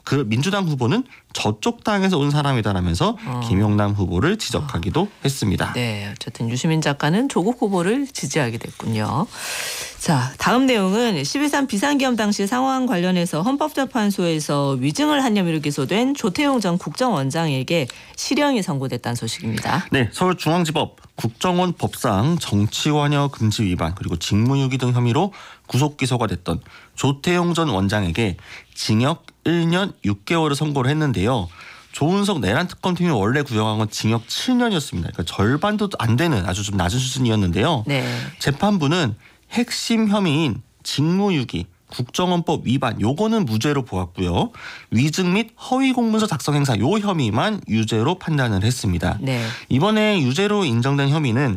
그 민주당 후보는 저쪽 당에서 온 사람이다라면서 김용남 후보를 지적하기도 했습니다. 네, 어쨌든 유시민 작가는 조국 후보를 지지하게 됐군요. 자, 다음 내용은 12.3 비상계엄 당시 상황 관련해서 헌법재판소에서 위증을 한 혐의로 기소된 조태용 전 국정원장에게 실형이 선고됐다는 소식입니다. 네, 서울중앙지법 국정원 법상 정치관여 금지 위반 그리고 직무유기 등 혐의로 구속 기소가 됐던 조태용 전 원장에게 징역 1년 6개월을 선고를 했는데요. 조은석 내란 특검팀이 원래 구형한 건 징역 7년이었습니다. 그러니까 절반도 안 되는 아주 좀 낮은 수준이었는데요. 네. 재판부는 핵심 혐의인 직무유기, 국정원법 위반 요거는 무죄로 보았고요. 위증 및 허위 공문서 작성 행사 요 혐의만 유죄로 판단을 했습니다. 네. 이번에 유죄로 인정된 혐의는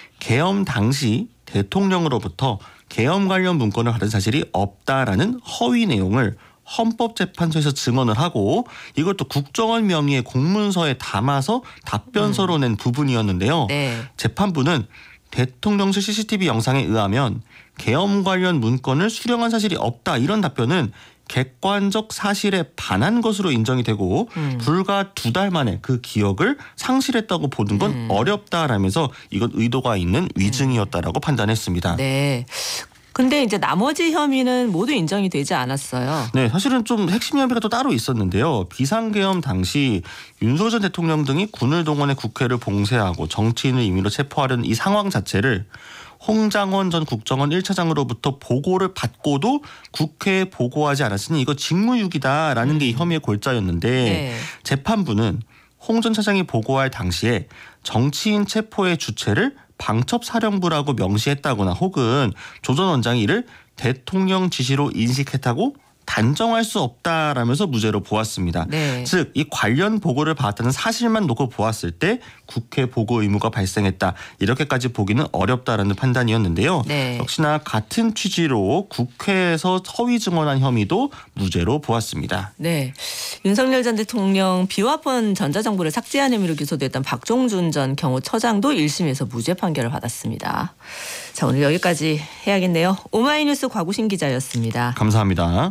계엄 당시 대통령으로부터 계엄 관련 문건을 받은 사실이 없다라는 허위 내용을 헌법재판소에서 증언을 하고 이것도 국정원 명의의 공문서에 담아서 답변서로 낸 부분이었는데요. 네. 재판부는 대통령실 CCTV 영상에 의하면 계엄 관련 문건을 수령한 사실이 없다 이런 답변은 객관적 사실에 반한 것으로 인정이 되고 불과 2달 만에 그 기억을 상실했다고 보는 건 어렵다라면서 이건 의도가 있는 위증이었다라고 판단했습니다. 네. 근데 이제 나머지 혐의는 모두 인정이 되지 않았어요. 네, 사실은 좀 핵심 혐의가 또 따로 있었는데요. 비상계엄 당시 윤석열 전 대통령 등이 군을 동원해 국회를 봉쇄하고 정치인을 임의로 체포하려는 이 상황 자체를 홍장원 전 국정원 1차장으로부터 보고를 받고도 국회에 보고하지 않았으니 이거 직무유기다라는 게 이 혐의의 골자였는데 네. 재판부는 홍 전 차장이 보고할 당시에 정치인 체포의 주체를 방첩사령부라고 명시했다거나 혹은 조 전 원장이 이를 대통령 지시로 인식했다고 단정할 수 없다라면서 무죄로 보았습니다. 네. 즉 이 관련 보고를 받았다는 사실만 놓고 보았을 때 국회 보고 의무가 발생했다. 이렇게까지 보기는 어렵다라는 판단이었는데요. 네. 역시나 같은 취지로 국회에서 허위 증언한 혐의도 무죄로 보았습니다. 네. 윤석열 전 대통령 비화폰 전자정보를 삭제한 혐의로 기소됐던 박종준 전 경호처장도 1심에서 무죄 판결을 받았습니다. 자, 오늘 여기까지 해야겠네요. 오마이뉴스 곽우신 기자였습니다. 감사합니다.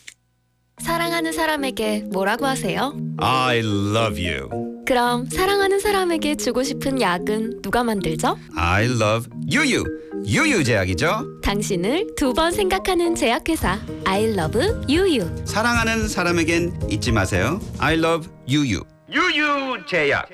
사랑하는 사람에게 뭐라고 하세요? I love you. 그럼 사랑하는 사람에게 주고 싶은 약은 누가 만들죠? I love 유유. 유유제약이죠. 당신을 2번 생각하는 제약회사 I love 유유. 사랑하는 사람에겐 잊지 마세요. I love 유유. 유유제약.